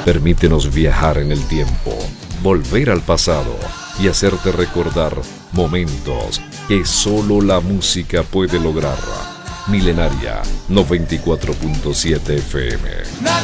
Permítenos viajar en el tiempo, volver al pasado y hacerte recordar momentos que solo la música puede lograr. Milenaria 94.7 FM.